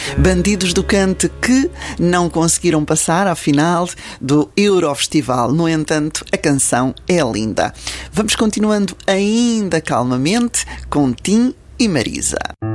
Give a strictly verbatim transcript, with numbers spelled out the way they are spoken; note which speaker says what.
Speaker 1: Bandidos do Cante que não conseguiram passar à final do Eurofestival. No entanto, a canção é linda. Vamos continuando ainda calmamente com Tim e Marisa.